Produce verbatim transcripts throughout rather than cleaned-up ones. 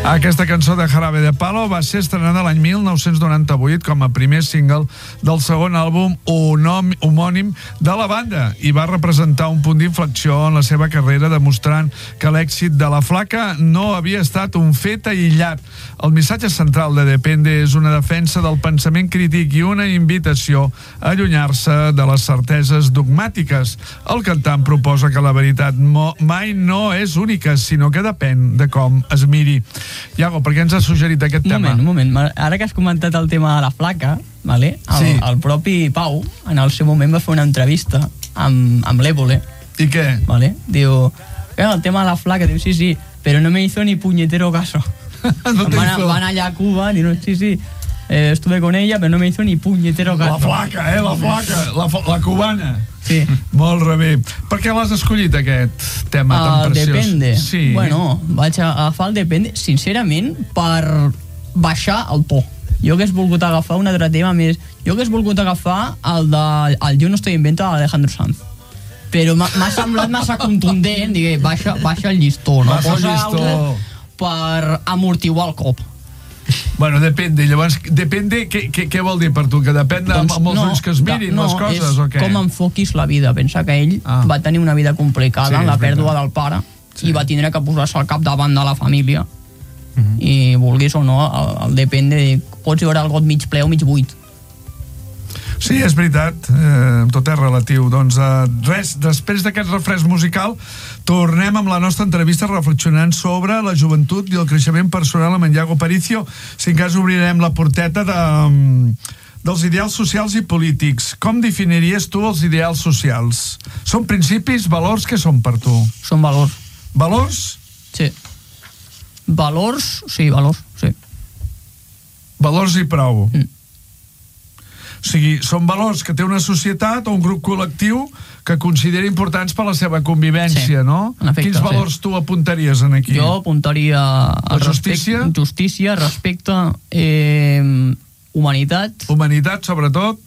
Aquesta cançó de Jarabe de Palo va ser estrenada l'any mil nou-cents noranta-vuit com a primer single del segon àlbum homònim de la banda i va representar un punt d'inflexió en la seva carrera, demostrant que l'èxit de La Flaca no havia estat un fet aïllat. El missatge central de Depende és una defensa del pensament crític i una invitació a allunyar-se de les certeses dogmàtiques. El cantant proposa que la veritat mai no és única, sinó que depèn de com es miri. Iago, per què ens has suggerit aquest un tema? Un moment, un moment. Ara que has comentat el tema de La Flaca, vale? el, sí. el propi Pau, en el seu moment, va fer una entrevista amb, amb l'Évole. I què? Vale? Diu, el tema de La Flaca, diu, sí, sí, però no me hizo ni puñetero caso. no te van, hizo. Van allá a Cuba, diu, sí, sí, eh, estuve con ella, pero no me hizo ni puñetero caso. La Flaca, eh, la Flaca, la, la cubana. Sí. Molt rebé. Per què l'has escollit, aquest tema tan El preciós? Depende. Sí. Bueno, vaig agafar el Depende, sincerament, per baixar el to. Jo hagués volgut agafar un altre tema més. Jo hagués volgut agafar el de el Yo no estoy invento d'Alejandro Sanz. Però m'ha semblat massa contundent, digué, baixa, baixa el llistó, no? Baixa el llistó. Per amortiguar el cop. Bueno, depende. Llavors, depende, què, què, què vol dir per tu? Que depèn de, doncs, amb els no, ulls que es mirin no, les coses, o què? Com enfoquis la vida. Pensa que ell ah. va tenir una vida complicada, sí, en la pèrdua del pare, sí. i va tindre que posar-se al capdavant de la família. Uh-huh. I vulguis o no, el, el depende, pots veure el got mig ple o mig buit. Sí, és veritat, eh, tot és relatiu. Doncs eh, res, després d'aquest refresc musical, tornem amb la nostra entrevista reflexionant sobre la joventut i el creixement personal amb en Iago Aparicio. Si en cas obrirem la porteta de, dels ideals socials i polítics. Com definiries tu els ideals socials? Són principis, valors, què són per tu? Són valors. Valors? Sí. Valors, sí, valors, sí. Valors i prou. Mm. O sigui, són valors que té una societat o un grup col·lectiu que considera importants per la seva convivència, sí, no? Efecte, quins valors sí. tu apuntaries en aquí? Jo apuntaria la justícia, respecte, justícia, respecte, eh, humanitat. Humanitat, sobretot.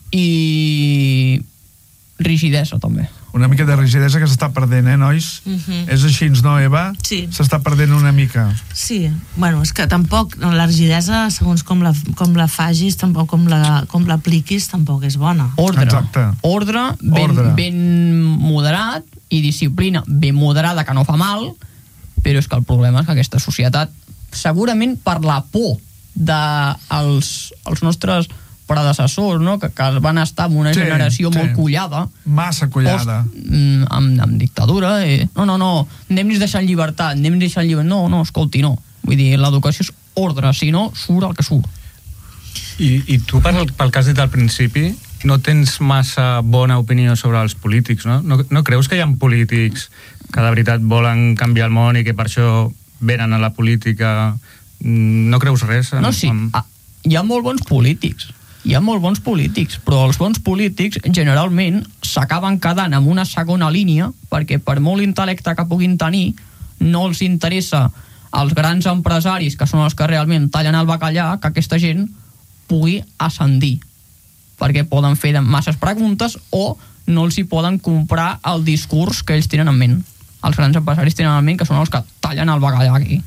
I rigidesa, també. Una mica de rigidesa que s'està perdent, eh, nois? Uh-huh. És així, no, Eva? Sí. S'està perdent una mica. Sí, bueno, és que tampoc la rigidesa, segons com la, com la fagis, tampoc com la, com l'apliquis, tampoc és bona. Ordre. Exacte. Ordre, ben, Ordre. ben moderat, i disciplina ben moderada, que no fa mal, però és que el problema és que aquesta societat, segurament per la por dels els nostres predecessors, no? que, que van estar en una sí, generació sí. molt collada, massa collada, post, mm, amb, amb dictadura, eh? no, no, no, anem-nos deixant llibertat, anem-nos deixant llibertat, no, no, escolti, no, vull dir, l'educació és ordre, si no, surt el que surt. I, i tu, pel, pel que has dit al principi, no tens massa bona opinió sobre els polítics, no? No, no creus que hi ha polítics que de veritat volen canviar el món i que per això venen a la política? No creus res? No, sí, amb... hi ha molt bons polítics, hi ha molt bons polítics, però els bons polítics generalment s'acaben quedant en una segona línia perquè per molt intel·lecte que puguin tenir no els interessa als grans empresaris, que són els que realment tallen el bacallà, que aquesta gent pugui ascendir, perquè poden fer masses preguntes o no els hi poden comprar el discurs que ells tenen en ment. Els grans empresaris tenen en ment que són els que tallen el bacallà aquí.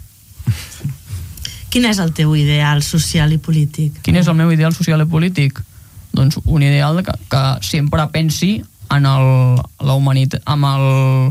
Quin és el teu ideal social i polític? Quin és el meu ideal social i polític? Doncs un ideal que, que sempre pensi en el, la humanitat, amb el,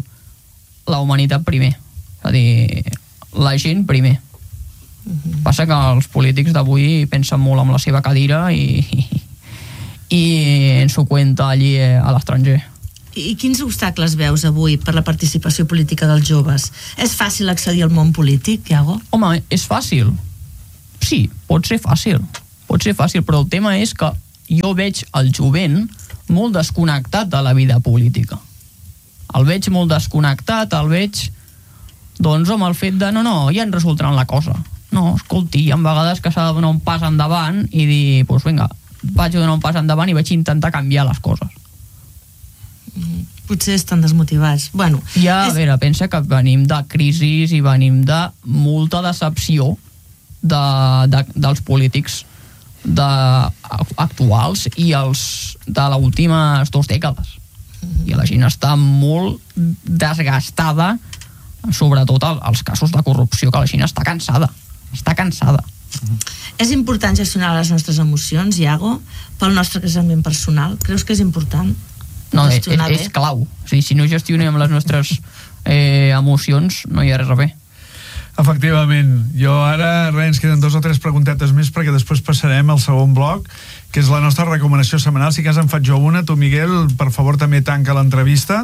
la humanitat primer. És a dir, la gent primer. Uh-huh. Passa que els polítics d'avui pensen molt en la seva cadira i, i, i ens ho cuenta allí a l'estranger. I quins obstacles veus avui per la participació política dels joves? És fàcil accedir al món polític, Iago? Home, és fàcil. Sí, pot ser fàcil. Pot ser fàcil, però el tema és que jo veig el jovent molt desconnectat de la vida política. El veig molt desconnectat, el veig doncs amb el fet de no, no, ja ens resoltaran la cosa. No, escolti, hi ha vegades que s'ha de donar un pas endavant i dir, doncs pues vinga, vaig donar un pas endavant i vaig intentar canviar les coses. Potser estan desmotivats. Bueno, ja, és... a veure, pensa que venim de crisis i venim de molta decepció de, de, dels polítics de, actuals i els de les últimes dues dècades. Mm-hmm. I la gent està molt desgastada, sobretot el, els casos de corrupció, que la gent està cansada. està cansada. És important gestionar les nostres emocions, Iago, pel nostre creixement personal? Creus que és important? No, és, és clau. O sigui, si no gestionem les nostres eh, emocions, no hi ha res a fer. Efectivament. Jo ara, res, ens queden dos o tres preguntetes més perquè després passarem al segon bloc, que és la nostra recomanació setmanal. Si cas en faig jo una, tu, Miguel, per favor, també tanca l'entrevista.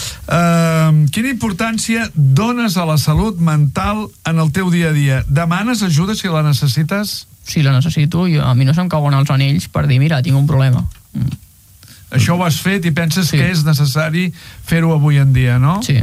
Uh, quina importància dones a la salut mental en el teu dia a dia? Demanes ajuda si la necessites? Si la necessito, jo, a mi no se'm cauen els anells per dir, mira, tinc un problema. Mm. Això ho has fet i penses sí. que és necessari fer-ho avui en dia, no? Sí.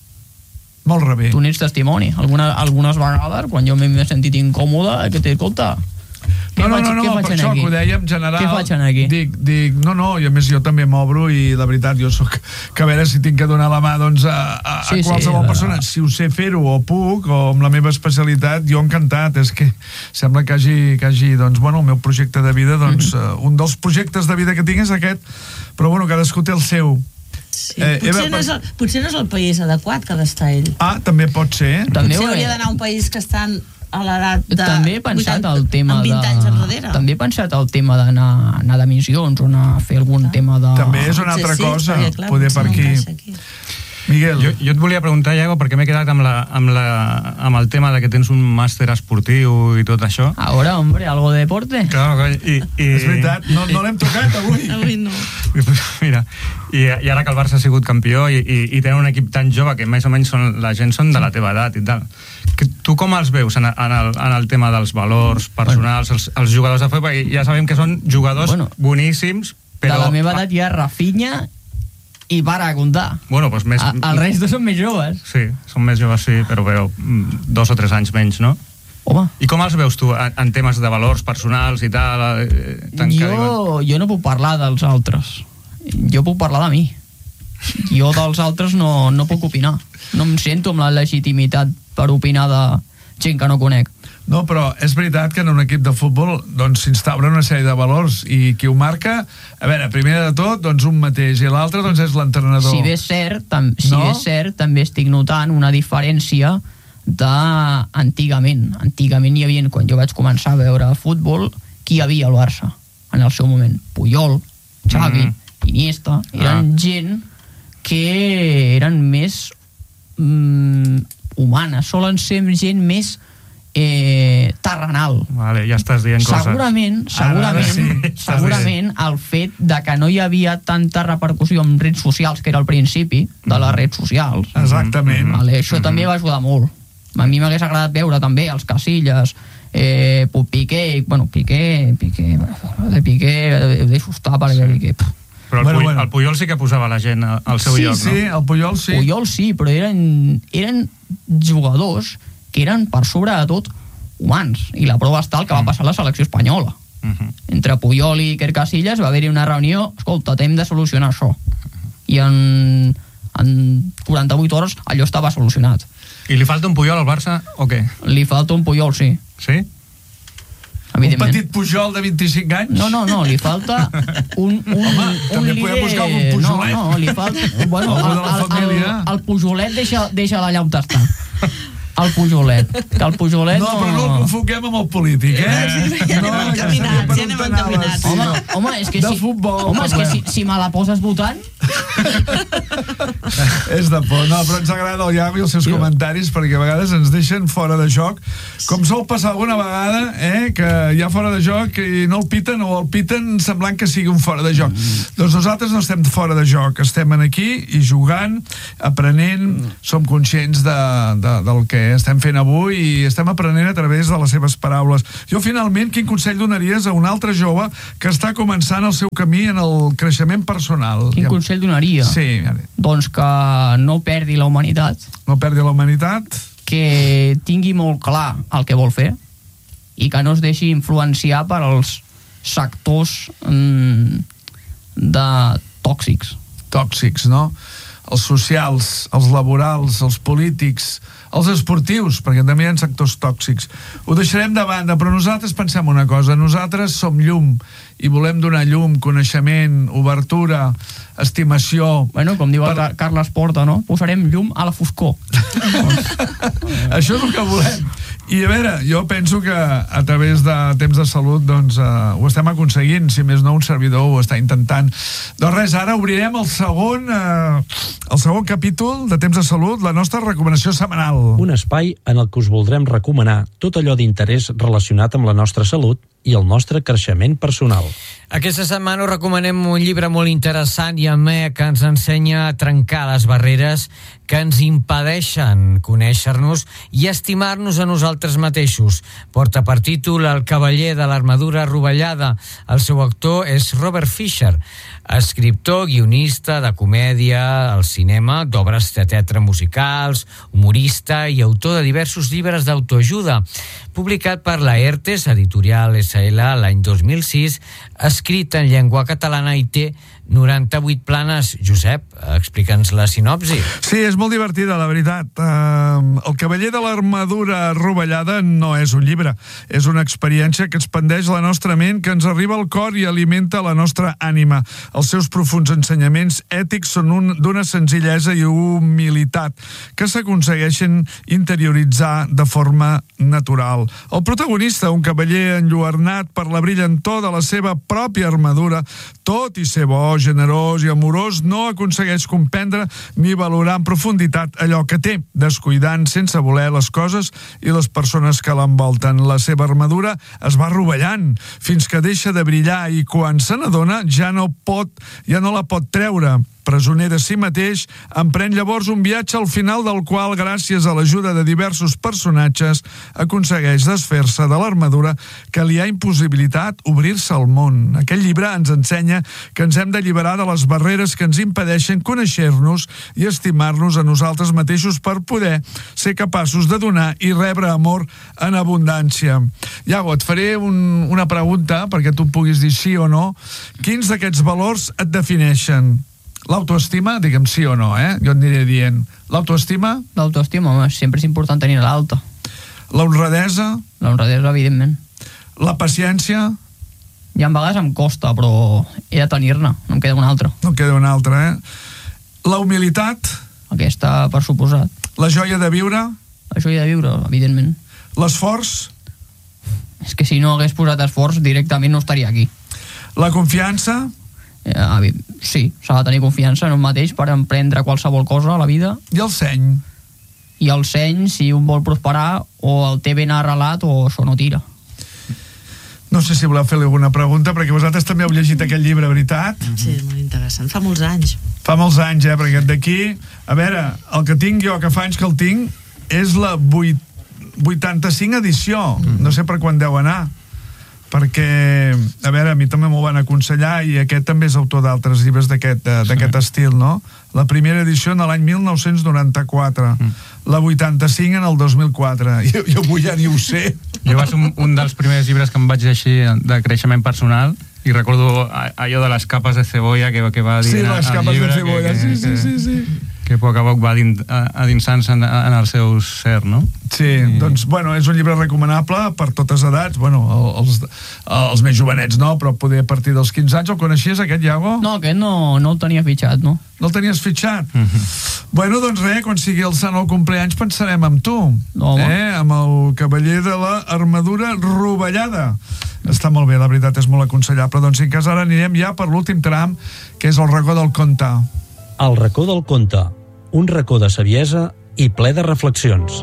Molt rebé. Tu n'ets testimoni. Alguna, algunes vegades, quan jo m'he sentit incòmode, que t'he escoltat. No, no, no, no, per això que ho dèiem en general. Què faig aquí? Dic, dic, no, no, i a més jo també m'obro i la veritat, jo sóc que a veure si tinc que donar la mà doncs, a, a, sí, a qualsevol sí, persona. Si ho sé fer-ho o puc, o amb la meva especialitat, jo encantat. És que sembla que hagi, que hagi doncs, bueno, el meu projecte de vida, doncs, mm-hmm. uh, un dels projectes de vida que tinc és aquest, però bueno, cadascú té el seu. Sí, eh, potser, Eva, no és el, potser no és el país adequat que ha d'estar ell. Ah, també pot ser. També potser hauria d'anar a un país que estan a l'edat de... També he pensat vuitanta, el tema de... vint anys enrere. També he pensat el tema d'anar anar de missions o anar a fer algun ah. tema de... També és una altra sí, cosa, sí, clar, poder per aquí. aquí. Miguel. Jo, jo et volia preguntar, Iago, perquè m'he quedat amb, la, amb, la, amb el tema de que tens un màster esportiu i tot això. Ahora, hombre, algo de deporte. Claro, i, i, és veritat, no, no l'hem tocat avui. Avui no. Mira, i, i ara que el Barça ha sigut campió i, i, i tenen un equip tan jove que més o menys són, la gent són de la teva edat i tal. Que, tu com els veus en, en, el, en el tema dels valors personals, els, els jugadors de futbol? Ja sabem que són jugadors bueno, boníssims, però... De la meva edat hi ha Rafinha i para a comptar. Bueno, doncs més... El resto són més joves. Sí, són més joves, sí, però veu dos o tres anys menys, no? Home. I com els veus tu en, en temes de valors personals i tal? Eh, jo, jo no puc parlar dels altres. Jo puc parlar de mi. Jo dels altres no, no puc opinar. No em sento amb la legitimitat per opinar de gent que no conec. No, però és veritat que en un equip de futbol doncs s'instaura una sèrie de valors i qui ho marca, a veure, primer de tot doncs un mateix i l'altre doncs és l'entrenador. Si bé és cert, tam si no? bé és cert, també estic notant una diferència d'antigament. Antigament hi havia, quan jo vaig començar a veure futbol, qui hi havia al Barça en el seu moment? Puyol, Xavi, mm. Iniesta, eren ah. gent que eren més mm, humanes, solen ser gent més Eh, terrenal. Vale, ja estàs dient coses. Segurament, segurament, sí, segurament el fet de que no hi havia tanta repercussió en redes socials, que era el principi de les redes socials. Exactament. Vale, això mm-hmm. també va ajudar molt. A mi m'hagués agradat veure també els Casillas, eh, Piqué, bueno, Piqué, Piqué, de Piqué, ho deixo estar perquè sí. Piqué... Però el, bueno, Puy, bueno. el Puyol sí que posava la gent al seu sí, lloc, sí, no? Sí, el Puyol sí. Puyol sí, però eren, eren jugadors que eren per sobre de tot humans, i la prova està el que va passar a la selecció espanyola. Uh-huh. Entre Puyol i Iker Casillas va haver-hi una reunió, escolta, hem de solucionar això. I en, en quaranta-vuit hores allò estava solucionat. I li falta un Puyol al Barça o què? Li falta un Puyol, sí. Sí? Un petit Pujol de vint-i-cinc anys? No, no, no, li falta un, un, Home, un també líder... podem buscar un Pujolet. No, no, li falta... Bueno, el, el, el, el Pujolet deixa, deixa allà on està. El Pujolet. Que el Pujolet no... No, però no el confonguem amb el polític, eh? Sí, sí, ja anem no, encaminats, ja anem encaminats. Home, home, és que, si, futbol, home, és que si, si me la poses votant... És de por. No, però ens agrada el Iago i els seus Tio. comentaris, perquè a vegades ens deixen fora de joc, com sol passar alguna vegada, eh, que hi ha fora de joc i no el piten, o el piten semblant que sigui un fora de joc. Mm. Doncs nosaltres no estem fora de joc, estem aquí i jugant, aprenent, mm. som conscients de, de, del que estem fent avui i estem aprenent a través de les seves paraules. Jo, finalment, quin consell donaries a un altre jove que està començant el seu camí en el creixement personal? Quin ja... consell donaria? Sí. Doncs que no perdi la humanitat. No perdi la humanitat. Que tingui molt clar el que vol fer i que no es deixi influenciar per als sectors mm, de tòxics. Tòxics, no? Els socials, els laborals, els polítics, els esportius, perquè també hi ha sectors tòxics. Ho deixarem de banda, però nosaltres pensem una cosa, nosaltres som llum i volem donar llum, coneixement, obertura, estimació... Bueno, com diu el per... Carles Porta, no? Posarem llum a la foscor. Això és el que volem. I a veure, jo penso que a través de Temps de Salut doncs eh, ho estem aconseguint, si més no un servidor ho està intentant. Doncs res, ara obrirem el segon eh, el segon capítol de Temps de Salut, la nostra recomanació setmanal. Un espai en el que us voldrem recomanar tot allò d'interès relacionat amb la nostra salut i el nostre creixement personal. Aquesta setmana us recomanem un llibre molt interessant i amè que ens ensenya a trencar les barreres que ens impedeixen conèixer-nos i estimar-nos a nosaltres mateixos. Porta per títol El cavaller de l'armadura rovellada. El seu autor és Robert Fisher, escriptor, guionista de comèdia al cinema, d'obres de teatre musicals, humorista i autor de diversos llibres d'autoajuda. Publicat per la ERTES, editorial S L l'any dos mil sis, escrit en llengua catalana i té noranta-vuit planes. Josep, explica'ns la sinopsi. Sí, és molt divertida, la veritat. Uh, el cavaller de l'armadura rovellada no és un llibre, és una experiència que expandeix la nostra ment, que ens arriba al cor i alimenta la nostra ànima. Els seus profuns ensenyaments ètics són un, d'una senzillesa i humilitat que s'aconsegueixen interioritzar de forma natural. El protagonista, un cavaller enlluernat per la brillantor de la seva pròpia armadura, tot i ser bo, generós i amorós, no aconsegueix comprendre ni valorar en profunditat allò que té, descuidant sense voler les coses i les persones que l'envolten. La seva armadura es va rovellant fins que deixa de brillar i quan se n'adona ja no pot, ja no la pot treure. Presoner de si mateix, emprèn llavors un viatge al final del qual, gràcies a l'ajuda de diversos personatges, aconsegueix desfer-se de l'armadura que li ha impossibilitat obrir-se al món. Aquest llibre ens ensenya que ens hem d'alliberar de les barreres que ens impedeixen conèixer-nos i estimar-nos a nosaltres mateixos per poder ser capaços de donar i rebre amor en abundància. Iago, et faré un, una pregunta perquè tu puguis dir sí o no. Quins d'aquests valors et defineixen? L'autoestima, diguem sí o no, eh? Jo et aniré dient. L'autoestima? L'autoestima, home, sempre és important tenir l'alta. L'honradesa? L'honradesa, evidentment. La paciència? Ja en vegades em costa, però he de tenir-ne, no em queda una altra. No em queda una altra, eh? La humilitat? Aquesta, per suposat. La joia de viure? La joia de viure, evidentment. L'esforç? És que si no hagués posat esforç, directament no estaria aquí. La confiança? Eh, sí, s'ha de tenir confiança en un mateix per emprendre qualsevol cosa a la vida. I el seny? I el seny, si un vol prosperar, o el té ben arrelat o això no tira. No sé si voleu fer-li alguna pregunta, perquè vosaltres també heu llegit aquest llibre, veritat? Sí, molt interessant. Fa molts anys. Fa molts anys, eh? Perquè d'aquí... A veure, el que tinc jo, que fa anys que el tinc, és la vuitanta-cinc edició. No sé per quan deu anar. Perquè, a veure, a mi també m'ho van aconsellar i aquest també és autor d'altres llibres d'aquest d'aquest estil, no? La primera edició en l'any mil nou-cents noranta-quatre, mm. la vuitanta-cinc en el dos mil quatre. Jo, jo avui ja ni ho sé. Jo va ser un, un dels primers llibres que em vaig llegir de creixement personal i recordo allò de les capes de cebolla que, que va dir sí, les capes llibre, de cebolla, que, sí, sí, sí, sí. que a poc a poc va adinsant-se en, en el seu ser, no? Sí, I... doncs, bueno, és un llibre recomanable per totes edats, bueno, els, els més jovenets no, però poder a partir dels quinze anys. El coneixies, aquest, Iago? No, aquest no, no el tenia fitxat, no. No el tenies fitxat? Mm-hmm. Bueno, doncs res, quan sigui el sant o el compleanys pensarem amb tu, no, eh? Amb el cavaller de l'armadura rovellada. Està molt bé, la veritat és molt aconsellable. Doncs en cas ara anirem ja per l'últim tram, que és el racó del conte. El racó del conte, un racó de saviesa i ple de reflexions.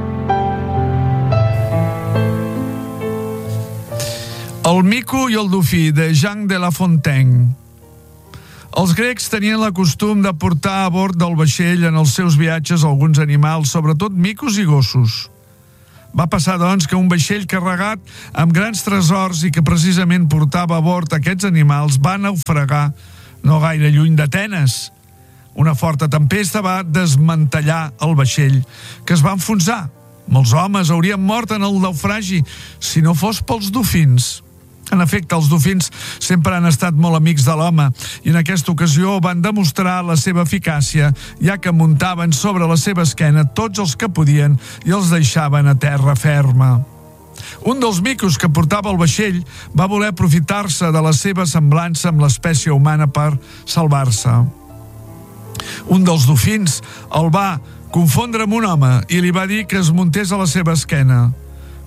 El mico i el dofí, de Jean de La Fontaine. Els grecs tenien la costum de portar a bord del vaixell en els seus viatges alguns animals, sobretot micos i gossos. Va passar, doncs, que un vaixell carregat amb grans tresors i que precisament portava a bord aquests animals va naufragar no gaire lluny d'Atenes. Una forta tempesta va desmantellar el vaixell, que es va enfonsar. Molts homes haurien mort en el naufragi si no fos pels dofins. En efecte, els dofins sempre han estat molt amics de l'home i en aquesta ocasió van demostrar la seva eficàcia, ja que muntaven sobre la seva esquena tots els que podien i els deixaven a terra ferma. Un dels micos que portava el vaixell va voler aprofitar-se de la seva semblança amb l'espècie humana per salvar-se. Un dels dofins el va confondre amb un home i li va dir que es muntés a la seva esquena.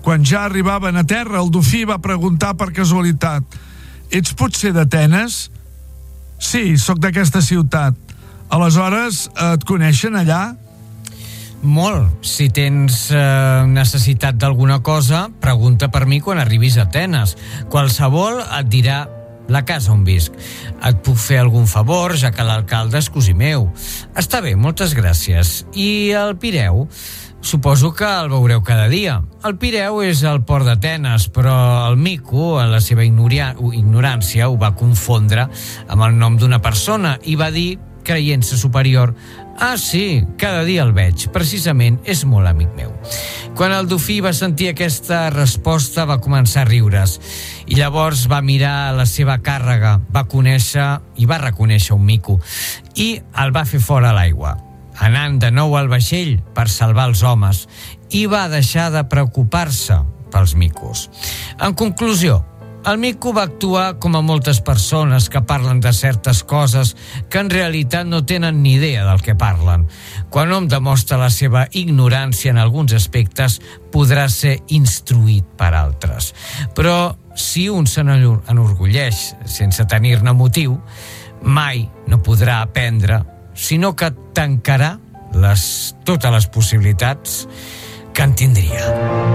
Quan ja arribaven a terra, el dofí va preguntar per casualitat: ets potser d'Atenes? Sí, sóc d'aquesta ciutat. Aleshores, et coneixen allà? Molt. Si tens eh, necessitat d'alguna cosa, pregunta per mi quan arribis a Atenes. Qualsevol et dirà la casa on visc. Et puc fer algun favor, ja que l'alcalde és cosí meu. Està bé, moltes gràcies. I el Pireu? Suposo que el veureu cada dia. El Pireu és el port d'Atenes, però el mico, en la seva ignorància, ho va confondre amb el nom d'una persona i va dir, creient-se superior: ah, sí, cada dia el veig. Precisament és molt amic meu. Quan el dofí va sentir aquesta resposta, va començar a riure's. I llavors va mirar la seva càrrega, va conèixer i va reconèixer un mico. I el va fer fora a l'aigua, anant de nou al vaixell per salvar els homes, i va deixar de preocupar-se pels micos. En conclusió, el mico va actuar com a moltes persones que parlen de certes coses que en realitat no tenen ni idea del que parlen. Quan hom demostra la seva ignorància en alguns aspectes, podrà ser instruït per altres. Però si un se n'enorgulleix sense tenir-ne motiu, mai no podrà aprendre, sinó que tancarà les, totes les possibilitats que en tindria.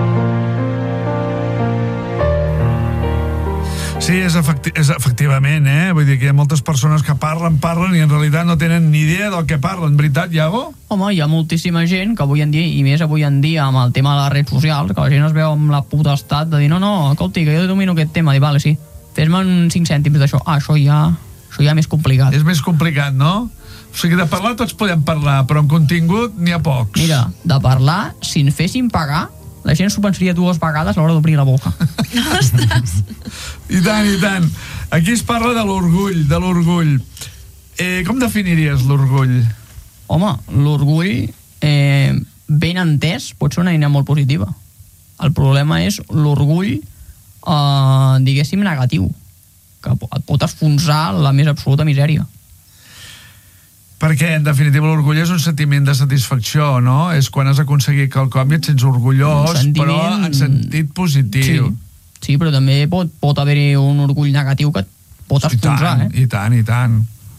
Sí, és, efecti és efectivament, eh? Vull dir que hi ha moltes persones que parlen, parlen i en realitat no tenen ni idea del que parlen. Veritat, Iago? Home, hi ha moltíssima gent que avui en dia, i més avui en dia amb el tema de les redes socials, que la gent es veu amb la potestat de dir no, no, escolti, que jo domino aquest tema. Dic, vale, sí, fes-me cinc cèntims d'això. Ah, això ja, això ja més complicat. És més complicat, no? O sigui, de parlar tots podem parlar, però en contingut n'hi ha pocs. Mira, de parlar, si ens fessin pagar, la gent s'ho pensaria dues vegades a l'hora d'obrir la boca. Ostres! I tant, i tant. Aquí es parla de l'orgull, de l'orgull. Eh, com definiries l'orgull? Home, l'orgull, eh, ben entès, pot ser una eina molt positiva. El problema és l'orgull, eh, diguéssim, negatiu, que et pot enfonsar la més absoluta misèria. Perquè, en definitiva, l'orgull és un sentiment de satisfacció, no? És quan has aconseguit quelcom i et sents orgullós, sentiment... però en sentit positiu. Sí, sí, però també pot, pot haver-hi un orgull negatiu que et pot enfonsar, eh? I tant, i tant.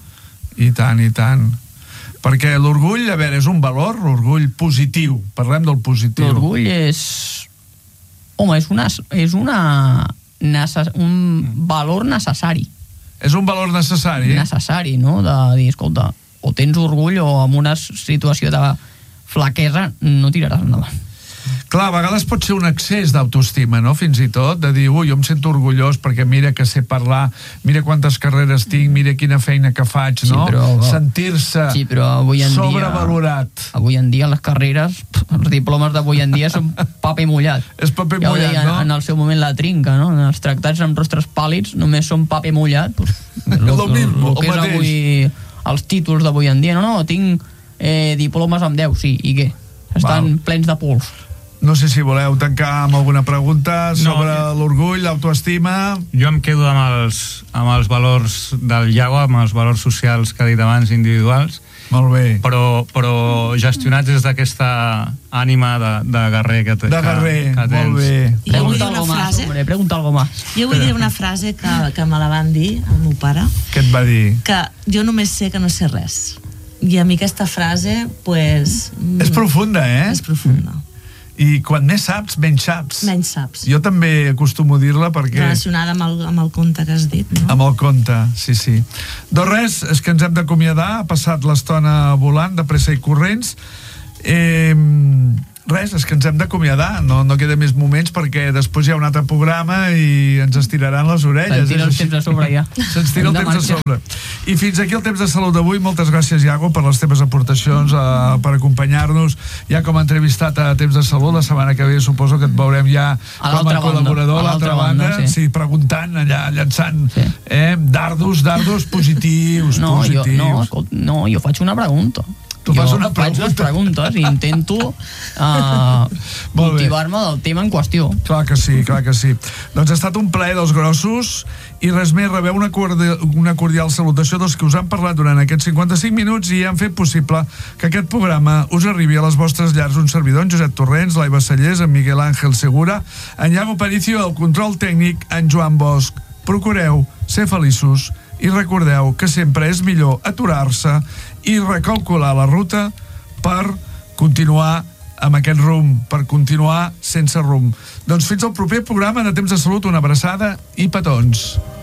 I tant, i tant. Perquè l'orgull, a veure, és un valor, l'orgull positiu. Parlem del positiu. L'orgull és... Home, és una... És una necess... un valor necessari. És un valor necessari? Necessari, no? De dir, escolta, o tens orgull o en una situació de flaquesa no tiraràs endavant. Clar, a vegades pot ser un excés d'autoestima, no? Fins i tot, de dir, ui, jo em sento orgullós perquè mira que sé parlar, mira quantes carreres tinc, mira quina feina que faig, no? Sí, però, sentir-se sí, però avui en sobrevalorat. Dia, avui en dia les carreres, els diplomes d'avui en dia són paper mullat. És paper ja mullat, deia, no? En el seu moment la trinca, no? En els tractats amb rostres pàl·lids només són paper mullat. Pues, lo, lo mismo, el que és avui, els títols d'avui en dia. No, no, tinc eh, diplomes amb deu, sí, i què? Estan Val. plens de pols. No sé si voleu tancar amb alguna pregunta sobre no, l'orgull, l'autoestima. Jo em quedo amb els, amb els valors del Iago, amb els valors socials que ha dit abans, individuals. Molt bé. Però, però gestionats des d'aquesta ànima de, de guerrer que, de guerrer, que, que tens. Molt bé. Jo vull dir una frase. Hombre, pregunta algo más. Jo vull dir una frase que, que me la van dir el meu pare. Què et va dir? Que jo només sé que no sé res. I a mi aquesta frase, pues... És profunda, eh? És profunda. I quan més saps, menys saps. Menys saps. Jo també acostumo a dir-la perquè... Relacionada amb el, amb el conte que has dit, no? Amb el conte, sí, sí. Doncs res, és que ens hem d'acomiadar, ha passat l'estona volant, de pressa i corrents. Eh, res, és que ens hem d'acomiadar, no, no queda més moments perquè després hi ha un altre programa i ens estiraran les orelles. Se'ns tira el temps a sobre ja. Se'ns tira el temps a sobre. I fins aquí el temps de salut d'avui. Moltes gràcies, Iago, per les teves aportacions, eh, per acompanyar-nos ja com a entrevistat a Temps de Salut. La setmana que ve suposo que et veurem ja a com a col·laborador a l'altra banda, banda sí. sí, preguntant allà, llançant sí. eh, dardos, dardos positius, no, positius. Jo, no, escolta, no, jo faig una pregunta. Tu fas una faig les pregunta. preguntes i intento uh, motivar-me del tema en qüestió. Clar que sí, clar que sí. Doncs ha estat un plaer dels grossos i res més, rebeu una cordial, una cordial salutació dels que us han parlat durant aquests cinquanta-cinc minuts i han fet possible que aquest programa us arribi a les vostres llars. Un servidor, en Josep Torrents, l'Aiva Sallés, en Miguel Ángel Segura, en Iago Paricio, el control tècnic, en Joan Bosch. Procureu ser feliços i recordeu que sempre és millor aturar-se i recalcular la ruta per continuar amb aquest rumb, per continuar sense rumb. Doncs fins al proper programa de Temps de Salut, una abraçada i petons.